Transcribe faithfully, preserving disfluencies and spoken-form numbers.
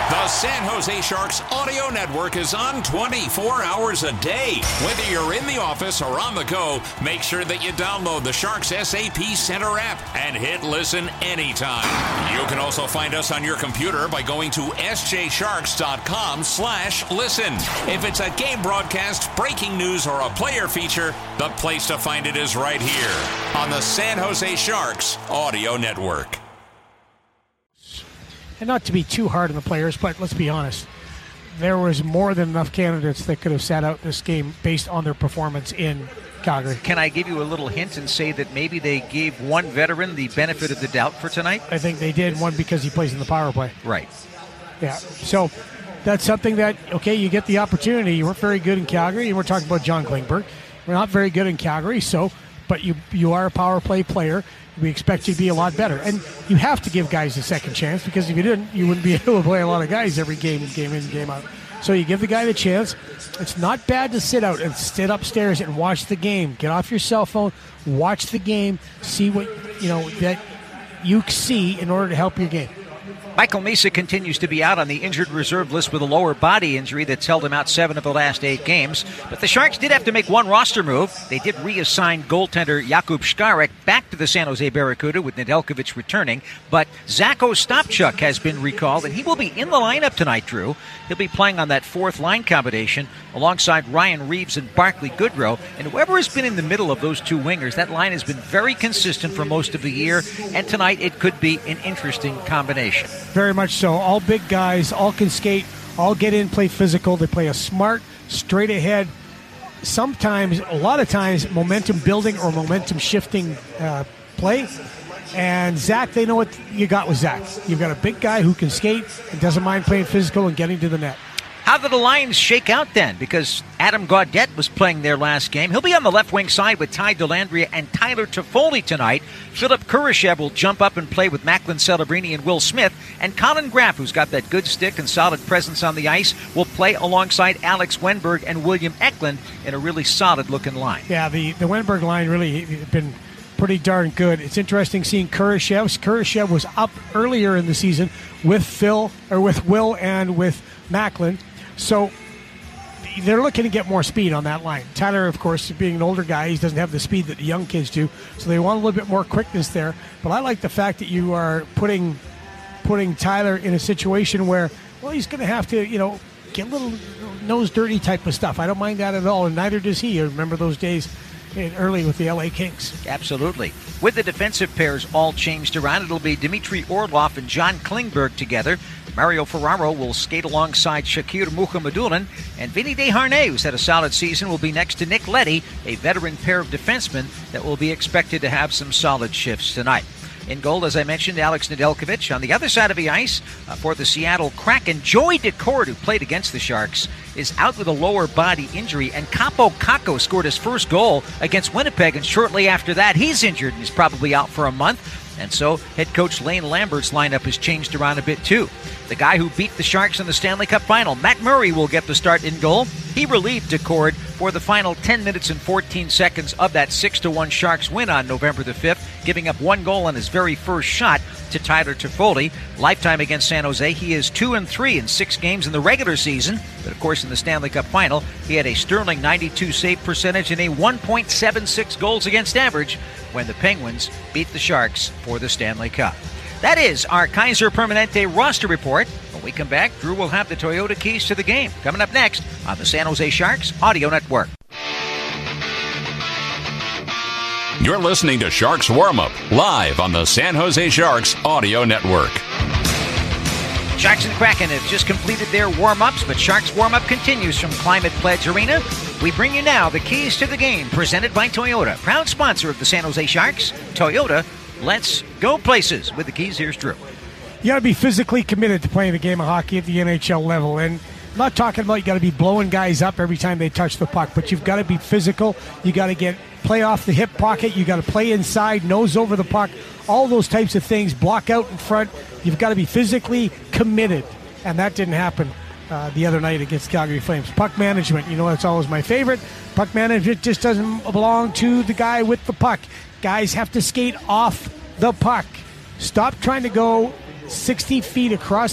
The San Jose Sharks Audio Network is on twenty-four hours a day. Whether you're in the office or on the go, make sure that you download the Sharks S A P Center app and hit listen anytime. You can also find us on your computer by going to sjsharks.com slash listen. If it's a game broadcast, breaking news, or a player feature, the place to find it is right here on the San Jose Sharks Audio Network. And not to be too hard on the players, but let's be honest. There was more than enough candidates that could have sat out this game based on their performance in Calgary. Can I give you a little hint and say that maybe they gave one veteran the benefit of the doubt for tonight? I think they did, one because he plays in the power play. Right. Yeah, so that's something that, okay, you get the opportunity. You weren't very good in Calgary, and we're talking about John Klingberg. We're not very good in Calgary, so, but you you are a power play player. We expect you to be a lot better. And you have to give guys a second chance, because if you didn't, you wouldn't be able to play a lot of guys every game, game in, game out. So you give the guy the chance. It's not bad to sit out and sit upstairs and watch the game. Get off your cell phone, watch the game, see what, you know, that you see in order to help your game. Michael Mesa continues to be out on the injured reserve list with a lower body injury that's held him out seven of the last eight games. But the Sharks did have to make one roster move. They did reassign goaltender Jakub Skarek back to the San Jose Barracuda with Nedeljkovic returning. But Zach Ostapchuk has been recalled, and he will be in the lineup tonight, Drew. He'll be playing on that fourth line combination alongside Ryan Reeves and Barclay Goodrow. And whoever has been in the middle of those two wingers, that line has been very consistent for most of the year. And tonight it could be an interesting combination. Very much so. All big guys, all can skate, all get in, play physical. They play a smart, straight ahead, sometimes, a lot of times, momentum building or momentum shifting uh, play. And Zach, they know what you got with Zach. You've got a big guy who can skate and doesn't mind playing physical and getting to the net. How did the Lions shake out then? Because Adam Gaudette was playing their last game. He'll be on the left wing side with Ty Dellandrea and Tyler Toffoli tonight. Philip Kurashev will jump up and play with Macklin Celebrini and Will Smith. And Colin Graff, who's got that good stick and solid presence on the ice, will play alongside Alex Wenberg and William Eklund in a really solid-looking line. Yeah, the, the Wenberg line really has been pretty darn good. It's interesting seeing Kurashev. Kurashev was up earlier in the season with Phil, or with Will and with Macklin. So they're looking to get more speed on that line. Tyler, of course, being an older guy, he doesn't have the speed that the young kids do, so they want a little bit more quickness there. But I like the fact that you are putting putting Tyler in a situation where, well, he's going to have to, you know, get a little nose dirty type of stuff. I don't mind that at all, and neither does he. I remember those days early with the L A Kings. Absolutely. With the defensive pairs all changed around, it'll be Dmitry Orlov and John Klingberg together. Mario Ferraro will skate alongside Shakir Mukhamadullin, and Vinny Desharnais, who's had a solid season, will be next to Nick Leddy, a veteran pair of defensemen that will be expected to have some solid shifts tonight. In goal, as I mentioned, Alex Nedeljkovic. On the other side of the ice, uh, for the Seattle Kraken, Joey Daccord, who played against the Sharks, is out with a lower body injury, and Capo Kakko scored his first goal against Winnipeg, and shortly after that, he's injured and he's probably out for a month. And so head coach Lane Lambert's lineup has changed around a bit too. The guy who beat the Sharks in the Stanley Cup final, Matt Murray, will get the start in goal. He relieved Daccord for the final ten minutes and fourteen seconds of that six to one Sharks win on November the fifth, giving up one goal on his very first shot to Tyler Toffoli. Lifetime against San Jose, he is two and three in six games in the regular season. But of course, in the Stanley Cup final, he had a sterling ninety-two save percentage and a one point seven six goals against average when the Penguins beat the Sharks for the Stanley Cup. That is our Kaiser Permanente roster report. When we come back, Drew will have the Toyota keys to the game. Coming up next on the San Jose Sharks Audio Network. You're listening to Sharks Warm-Up, live on the San Jose Sharks Audio Network. Sharks and Kraken have just completed their warm-ups, but Sharks warm-up continues from Climate Pledge Arena. We bring you now the keys to the game, presented by Toyota, proud sponsor of the San Jose Sharks. Toyota, let's go places. With the keys, here's Drew. You got to be physically committed to playing the game of hockey at the N H L level. And I'm not talking about you got to be blowing guys up every time they touch the puck, but you've got to be physical. You got to get play off the hip pocket. You got to play inside, nose over the puck, all those types of things, block out in front. You've got to be physically committed, and that didn't happen uh, the other night against Calgary Flames. Puck management, you know, that's always my favorite. Puck management just doesn't belong to the guy with the puck. Guys have to skate off the puck. Stop trying to go sixty feet across